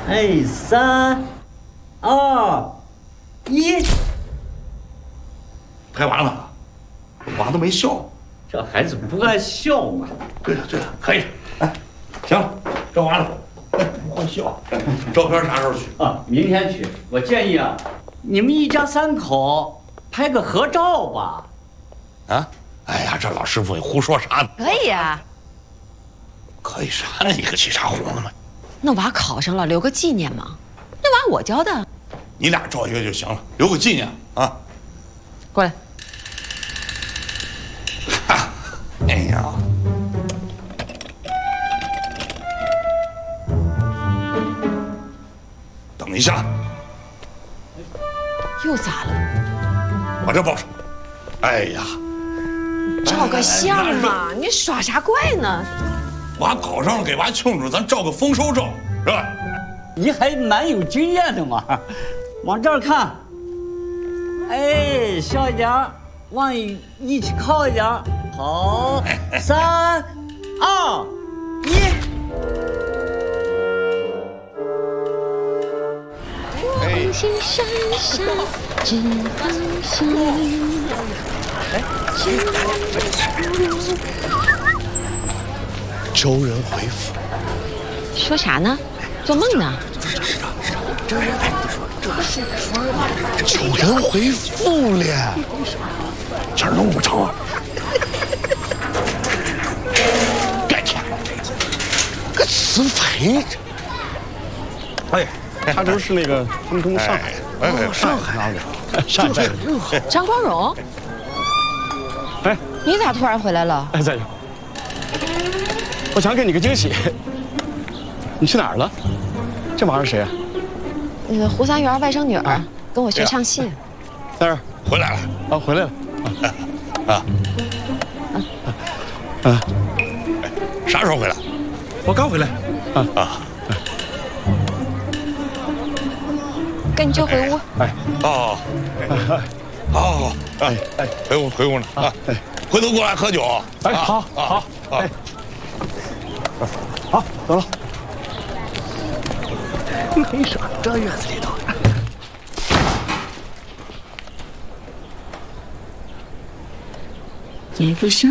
哎，3、2、1， 拍完了，娃都没笑。 这孩子不爱笑嘛。 对了，可以了。哎，行了，照完了。哎，不会笑。照片啥时候取啊？明天取。我建议啊，你们一家3口拍个合照吧。 啊？哎呀，这老师傅你胡说啥呢？ 可以呀。 可以啥呢？你个气啥胡呢嘛？ 那娃考上了，留个纪念嘛。那娃我教的。 你俩照一个就行了，留个纪念啊。 过来。 哎呀，等一下， 又咋了？ 我这报上。哎呀， 照个相嘛，你耍啥怪呢？ 娃考上了，给娃庆祝，咱照个丰收照，是吧？ 你还蛮有经验的嘛，往这儿看。哎，笑一点，往一起靠一点。好，3、2、1。 光线闪闪，只放心。 周人回府， 说啥呢？做梦呢？ 周人回府了， 这儿弄不成。别听， 个死肥！ 哎，他就是那个他们从上海， 上海的， 上海的。 张光荣， 哎， 你咋突然回来了？ 哎，在这，我想给你个惊喜。你去哪儿了？这玩意儿谁啊？ 胡三元外甥女儿，跟我学唱戏。 在这儿回来了啊，回来了。 啥时候回来？ 我刚回来。 跟你就回屋。 哎， 哦，好，回屋呢啊！回头过来喝酒。 哎，好，哎，好，走了。 没啥，这院子里头。 也不想